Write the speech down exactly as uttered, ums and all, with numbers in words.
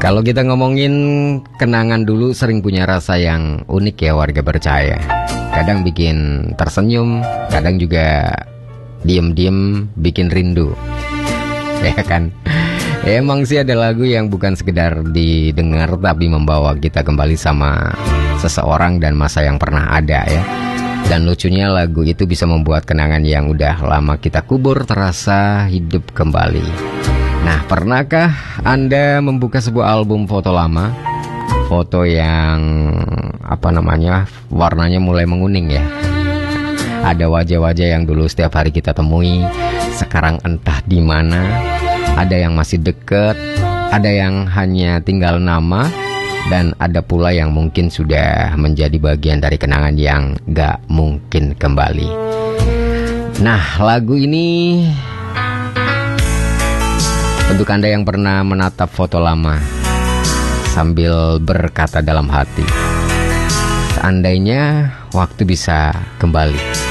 Kalau kita ngomongin kenangan dulu sering punya rasa yang unik ya warga percaya. Kadang bikin tersenyum, kadang juga diem-diem bikin rindu. Ya kan? Emang sih ada lagu yang bukan sekedar didengar tapi membawa kita kembali sama seseorang dan masa yang pernah ada ya. Dan lucunya lagu itu bisa membuat kenangan yang udah lama kita kubur terasa hidup kembali. Nah, pernahkah Anda membuka sebuah album foto lama? Foto yang apa namanya, warnanya mulai menguning ya. Ada wajah-wajah yang dulu setiap hari kita temui, sekarang entah di mana. Ada yang masih deket, ada yang hanya tinggal nama, dan ada pula yang mungkin sudah menjadi bagian dari kenangan yang gak mungkin kembali. Nah, lagu ini untuk Anda yang pernah menatap foto lama sambil berkata dalam hati, seandainya waktu bisa kembali,